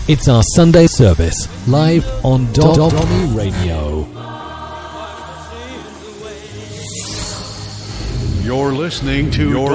It's our Sunday service, live on Domi Radio. You're listening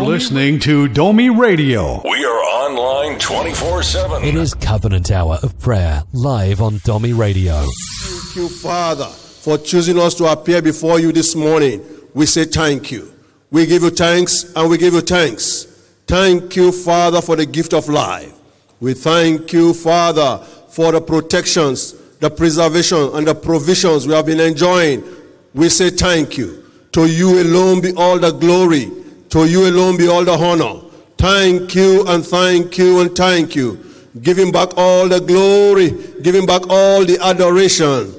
to Domi Radio. We are online 24/7. It is Covenant Hour of Prayer, live on Domi Radio. Thank you, Father, for choosing us to appear before you this morning. We say thank you. We give you thanks and we give you thanks. Thank you, Father, for the gift of life. We thank you, Father, for the protections, the preservation, and the provisions we have been enjoying. We say thank you. To you alone be all the glory. To you alone be all the honor. Thank you and thank you and thank you. Giving back all the glory, giving back all the adoration.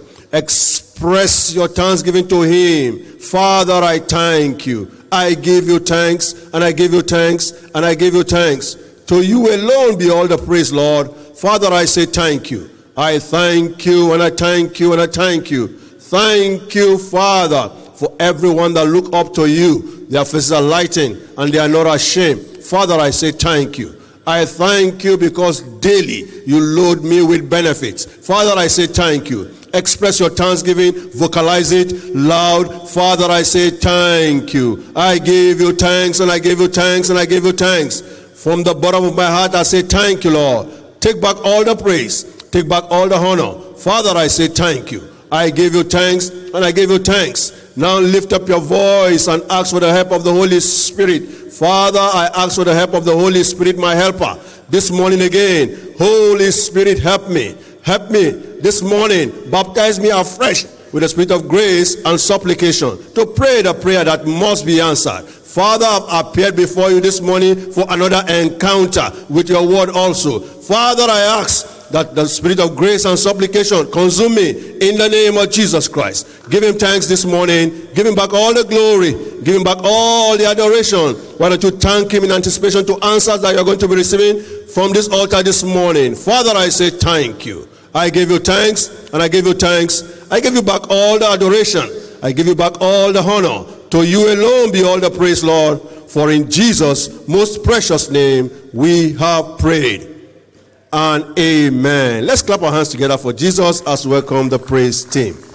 Express your thanksgiving to him. Father, I thank you. I give you thanks, and I give you thanks, and I give you thanks. To you alone be all the praise, Lord. Father, I say thank you. I thank you, and I thank you, and I thank you. Thank you, Father, for everyone that look up to you. Their faces are lighting, and they are not ashamed. Father, I say thank you. I thank you because daily you load me with benefits. Father, I say thank you. Express your thanksgiving, vocalize it loud. Father, I say thank you. I give you thanks, and I give you thanks, and I give you thanks. From the bottom of my heart, I say thank you, Lord. Take back all the praise. Take back all the honor. Father, I say thank you. I give you thanks, and I give you thanks. Now lift up your voice and ask for the help of the Holy Spirit. Father, I ask for the help of the Holy Spirit, my helper. This morning again, Holy Spirit, help me. Help me this morning. Baptize me afresh with the spirit of grace and supplication to pray the prayer that must be answered. Father, I've appeared before you this morning for another encounter with your word also. Father, I ask that the spirit of grace and supplication consume me in the name of Jesus Christ. Give him thanks this morning. Give him back all the glory. Give him back all the adoration. Why don't you thank him in anticipation to answers that you're going to be receiving from this altar this morning. Father, I say thank you. I give you thanks, and I give you thanks. I give you back all the adoration. I give you back all the honor. To you alone be all the praise, Lord. For in Jesus' most precious name we have prayed. And amen. Let's clap our hands together for Jesus as we welcome the praise team.